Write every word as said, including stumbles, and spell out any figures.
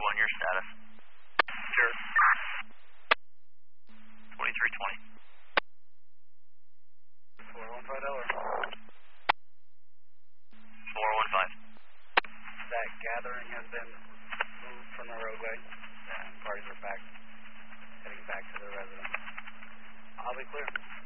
one, your status. Sure. twenty-three twenty. four one five Dollar. four one five. That gathering has been moved from the roadway, and parties are back, heading back to their residence. I'll be clear.